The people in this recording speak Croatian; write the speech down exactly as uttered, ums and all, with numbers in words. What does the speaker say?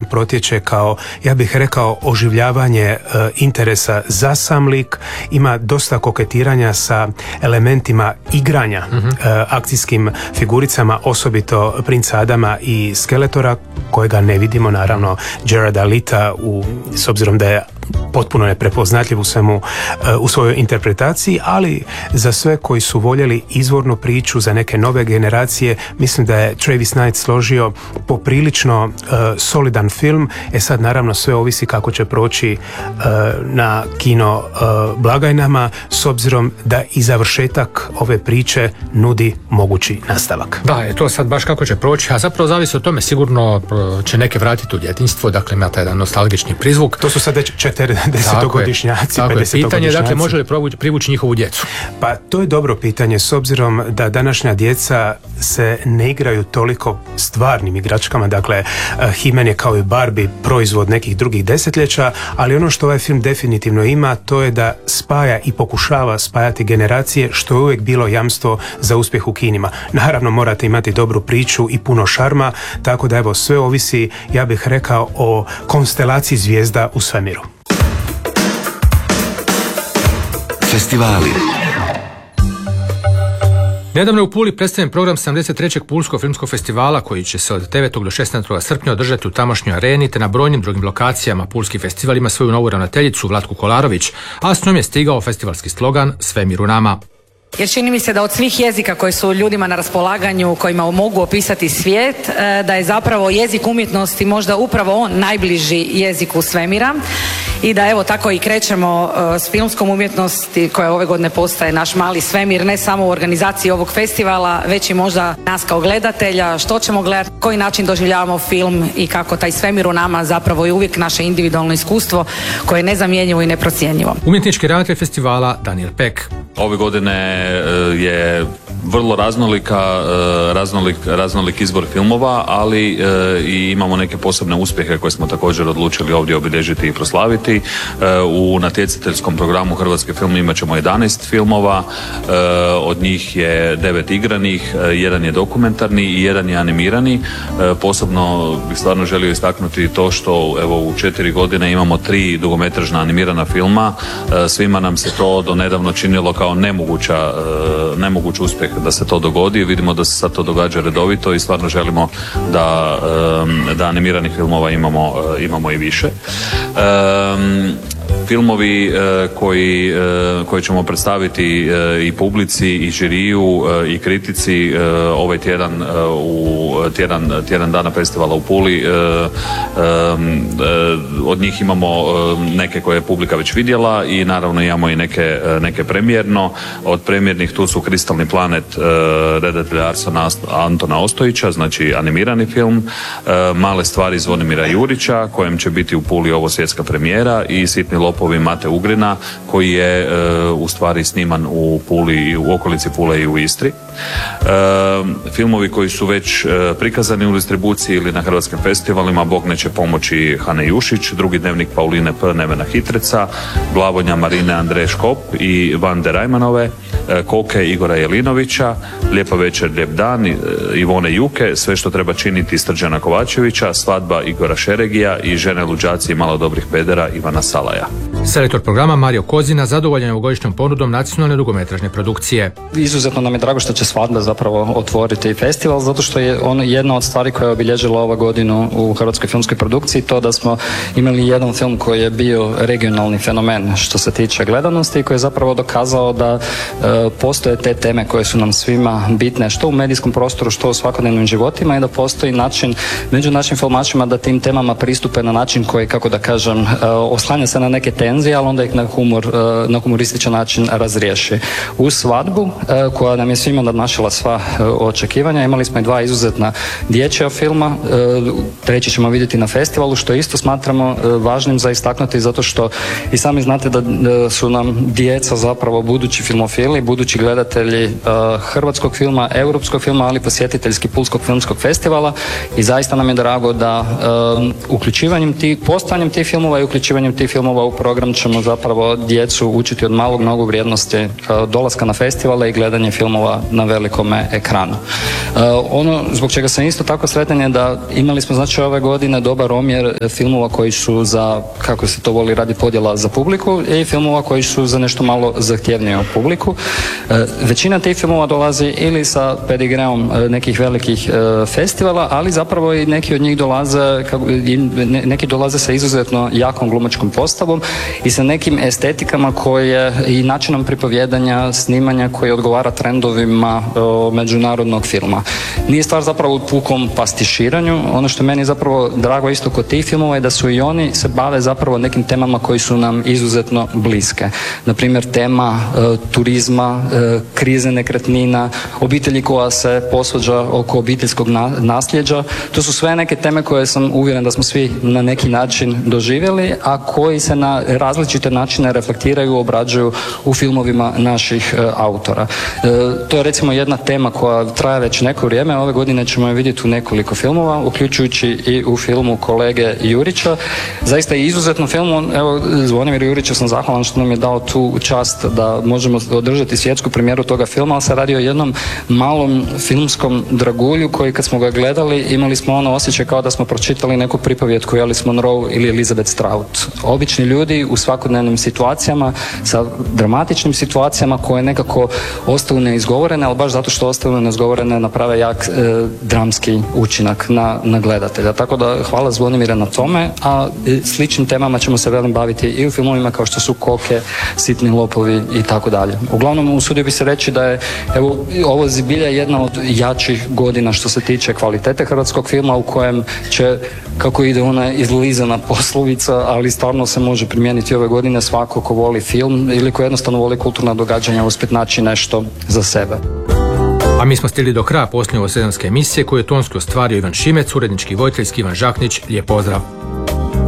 protječe kao, ja bih rekao, oživljavanje uh, interesa za sam lik, ima dosta koketiranja sa elementima igranja uh-huh. uh, akcijskim figuricama, osobito Princa Adama i Skeletora, kojega ne vidimo, naravno Gerarda Lita, u, s obzirom da je potpuno neprepoznatljiv u svemu, uh, u svojoj interpretaciji, ali za sve koji su voljeli izvornu priču, za neke nove generacije, mislim da je Travis Knight složio poprilično uh, solidan film. E sad naravno sve ovisi kako će proći uh, na kino uh, blagajnama, s obzirom da i završetak ove priče nudi mogući nastavak. Da, je to sad baš kako će proći, a zapravo zavisi o tome, sigurno će neke vratiti u djetinjstvo, dakle ima taj jedan nostalgični prizvuk. To su sad već četrdesetogodišnjaci, pedesetogodišnjaci. Pitanje, dakle, može li privući njihovu djecu? Pa to je dobro pitanje, s obzirom da današnja djeca se ne igraju toliko stvarnim igračkama, dakle He-Man je kao i Barbie proizvod nekih drugih desetljeća, ali ono što ovaj film definitivno ima, to je da spaja i pokušava spajati generacije, što je uvijek bilo jamstvo za uspjeh u kinima. Naravno morate imati dobru priču i puno šarma, tako da evo sve ovisi, ja bih rekao, o konstelaciji zvijezda u svemiru. Festivali. Nedavno je u Puli predstavljen program sedamdeset trećeg Pulskog filmskog festivala koji će se od devetog do šesnaestog srpnja održati u tamošnjoj areni, te na brojnim drugim lokacijama. Pulski festival ima svoju novu ravnateljicu Vlatku Kolarović, a s njom je stigao festivalski slogan Svemir u nama. Jer čini mi se da od svih jezika koji su ljudima na raspolaganju, kojima mogu opisati svijet, da je zapravo jezik umjetnosti možda upravo on najbliži jeziku svemira i da evo tako i krećemo s filmskom umjetnosti koja ove godine postaje naš mali svemir, ne samo u organizaciji ovog festivala, već i možda nas kao gledatelja, što ćemo gledati, koji način doživljavamo film i kako taj svemir u nama zapravo je uvijek naše individualno iskustvo koje je nezamjenjivo i neprocjenjivo. Umjetnički ravnatelj festivala Daniel Pek. Ove godine je vrlo raznolika, raznolik, raznolik izbor filmova, ali i imamo neke posebne uspjehe koje smo također odlučili ovdje obilježiti i proslaviti. U natjecateljskom programu Hrvatski film imat ćemo jedanaest filmova, od njih je devet igranih, jedan je dokumentarni i jedan je animirani. Posebno bih stvarno želio istaknuti to što evo u četiri godine imamo tri dugometražna animirana filma. Svima nam se to do nedavno činilo kao nemoguća, nemoguć uspjeh da se to dogodi. Vidimo da se sad to događa redovito i stvarno želimo da, da animiranih filmova imamo, imamo i više. Filmovi e, koji, e, koje ćemo predstaviti e, i publici i žiriju e, i kritici e, ovaj tjedan e, u tjedan, tjedan dana festivala u Puli. E, e, od njih imamo e, neke koje je publika već vidjela i naravno imamo i neke, neke premijerno. Od premijernih tu su Kristalni planet e, redatelja Arsena Antona Ostojića, znači animirani film, e, Male stvari Zvonimira Jurića, kojem će biti u Puli ovo svjetska premijera, i Sitni lopovi Mate Ugrina, koji je e, u stvari sniman u Puli, u okolici Pule i u Istri. E, filmovi koji su već e, prikazani u distribuciji ili na hrvatskim festivalima: Bog neće pomoći Hane Jušić, Drugi dnevnik Pauline P. Nevena Hitreca, Glavonja Marine Andreje Škop i Vande Rajmanove, e, Koke Igora Jelinovića, Lijepa večer, lijep dan e, Ivone Juke, Sve što treba činiti Srđana Kovačevića, Svadba Igora Šeregija i Žene luđaci i malo dobrih pedera Ivana Salaja. Selektor programa Mario Kozina zadovoljan je ovogodišnjom ponudom nacionalne dugometražne produkcije. Izuzetno nam je drago što će Svadba zapravo otvoriti festival, zato što je on jedna od stvari koja je obilježila ova godinu u hrvatskoj filmskoj produkciji, to da smo imali jedan film koji je bio regionalni fenomen što se tiče gledanosti i koji je zapravo dokazao da e, postoje te teme koje su nam svima bitne, što u medijskom prostoru, što u svakodnevnim životima, i da postoji način među našim filmačima da tim temama pristupe na način koji, kako da kažem, e, oslanja se na neke tenzije, ali onda ih na humor, na humorističan način razriješi. Uz Svadbu, koja nam je svima nadmašila sva očekivanja, imali smo i dva izuzetna dječja filma, treći ćemo vidjeti na festivalu, što isto smatramo važnim za istaknuti, zato što i sami znate da su nam djeca zapravo budući filmofili, budući gledatelji hrvatskog filma, europskog filma, ali posjetiteljski Pulskog filmskog festivala, i zaista nam je drago da uključivanjem tih, postojanjem tih filmova i uključivanjem tih filmova filmova u program ćemo zapravo djecu učiti od malog nogu vrijednosti dolaska na festivale i gledanje filmova na velikome ekranu. Ono zbog čega sam isto tako sretan je da imali smo znači ove godine dobar omjer filmova koji su za, kako se to voli radi podjela za publiku, i filmova koji su za nešto malo zahtjevniju publiku. Većina tih filmova dolazi ili sa pedigreom nekih velikih festivala, ali zapravo i neki od njih dolaze, neki dolaze sa izuzetno jakom glumačkom postavom i sa nekim estetikama koje i načinom pripovjedanja, snimanja koji odgovara trendovima međunarodnog filma. Nije stvar zapravo u pukom pastiširanju. Ono što meni je zapravo drago isto kod tih filmova je da su i oni se bave zapravo nekim temama koji su nam izuzetno bliske. Naprimjer, tema e, turizma, e, krize nekretnina, obitelji koja se posvađa oko obiteljskog na, nasljeđa. To su sve neke teme koje sam uvjeren da smo svi na neki način doživjeli, a koji se na različite načine reflektiraju, obrađuju u filmovima naših e, autora. E, to je recimo jedna tema koja traje već neko vrijeme. Ove godine ćemo je vidjeti u nekoliko filmova, uključujući i u filmu kolege Jurića. Zaista je izuzetno film. Evo, Zvonimiru Juriću sam zahvalan što nam je dao tu čast da možemo održati svjetsku premijeru toga filma, ali se radi o jednom malom filmskom dragulju koji kad smo ga gledali imali smo ono osjećaj kao da smo pročitali neku pripovjetku Alice Munro ili Elizabeth Strout. Obični ljudi u svakodnevnim situacijama sa dramatičnim situacijama koje nekako ostaju neizgovorene, ali baš zato što ostaju neizgovorene naprave jak e, dramski učinak na, na gledatelja. Tako da hvala Zvonimire na tome, a e, sličnim temama ćemo se velim baviti i u filmovima kao što su Koke, Sitni lopovi i tako dalje. Uglavnom, usudio bi se reći da je evo, ovo zbilja jedna od jačih godina što se tiče kvalitete hrvatskog filma, u kojem će, kako ide ona izlizana poslovica, ali stvarno se može primijeniti ove godine, svako ko voli film ili ko jednostavno voli kulturna događanja uspjet naći nešto za sebe. A mi smo stigli do kraja posljednje sedamske emisije koju je tonski ostvario Ivan Šimec, urednički voditeljski Ivan Žaknić. Lijep pozdrav!